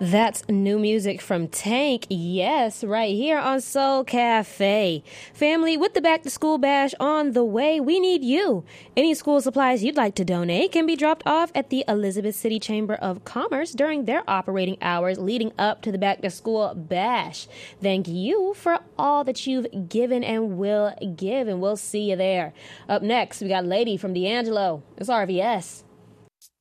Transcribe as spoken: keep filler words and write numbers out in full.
That's new music from Tank. Yes, right here on Soul Cafe. Family, with the Back to School Bash on the way, we need you. Any school supplies you'd like to donate can be dropped off at the Elizabeth City Chamber of Commerce during their operating hours leading up to the Back to School Bash. Thank you for all that you've given and will give, and we'll see you there. Up next, we got Lady from D'Angelo. It's R V S.